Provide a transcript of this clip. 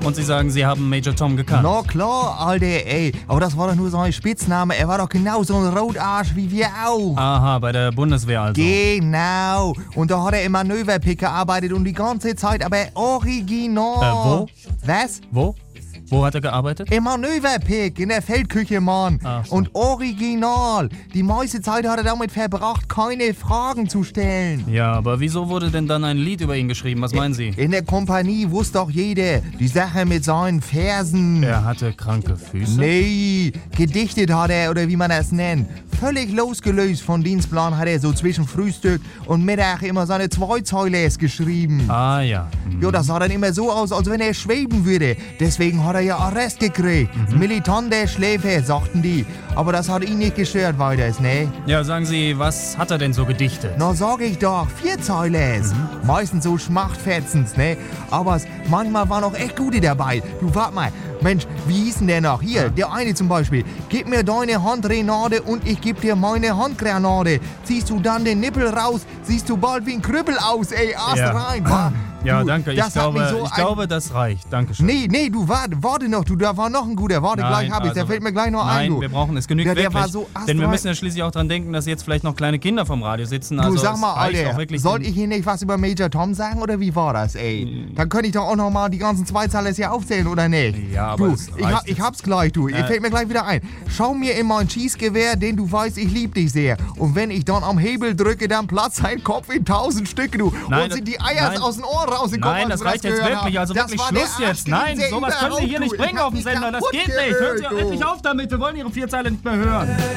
Und Sie sagen, Sie haben Major Tom gekannt? Na klar, Alter, ey. Aber das war doch nur so ein Spitzname. Er war doch genau so ein Rotarsch wie wir auch. Aha, bei der Bundeswehr also. Genau. Und da hat er im Manöverpick gearbeitet und die ganze Zeit aber original. Wo? Was? Wo? Wo hat er gearbeitet? Im Manöverpick, in der Feldküche, Mann. Ach so. Und original. Die meiste Zeit hat er damit verbracht, keine Fragen zu stellen. Ja, aber wieso wurde denn dann ein Lied über ihn geschrieben? Was meinen Sie? In der Kompanie wusste doch jeder, die Sache mit seinen Fersen. Er hatte kranke Füße? Nee, gedichtet hat er, oder wie man das nennt. Völlig losgelöst von Dienstplan hat er so zwischen Frühstück und Mittag immer seine Zweizeiles geschrieben. Ah ja. Ja, das sah dann immer so aus, als wenn er schweben würde. Deswegen hat er ja Arrest gekriegt. Militanter Schläfer, sagten die. Aber das hat ihn nicht gestört weiters, ne? Ja, sagen Sie, was hat er denn so gedichtet? Na, sag ich doch, Vierzeiles. Meistens so Schmachtfetzens, ne? Aber manchmal waren auch echt gute dabei. Du, wart mal. Mensch, wie hieß denn der noch? Hier, der eine zum Beispiel. Gib mir deine Handrenade und ich geb dir meine Handgranate. Ziehst du dann den Nippel raus, siehst du bald wie ein Krüppel aus, ey, Ast rein. Ja, Du, danke. Ich glaube, das reicht. Dankeschön. Nee, du, warte noch, du, da war noch ein guter. Warte, Nein, gleich hab ich's, der also, fällt mir gleich noch ein, Nein, du. wir brauchen es. Genügt Der wirklich. war so Denn wir astrein. müssen ja schließlich auch dran denken, dass jetzt vielleicht noch kleine Kinder vom Radio sitzen. Du, Also sag es mal, reicht Alter, auch wirklich sollte ich hier nicht was über Major Tom sagen, oder wie war das, ey? Dann könnte ich doch auch noch mal die ganzen Zweizeiler hier aufzählen, oder nicht? Ja, aber du, es reicht ich hab's gleich, du. Fällt mir gleich wieder ein. Schau mir in mein Schießgewehr, denn du weißt, ich lieb dich sehr. Und wenn ich dann am Hebel drücke, dann platzt sein Kopf in 1000 Stücke, du. Nein, und sind die Eier aus den Ohren rausgekommen. Nein, das reicht jetzt wirklich. Also wirklich Schluss jetzt. Nein, sowas können wir hier nicht bringen auf dem Sender. Das geht nicht. Hören Sie auch endlich auf damit. Wir wollen Ihre Vierzeiler nicht mehr hören.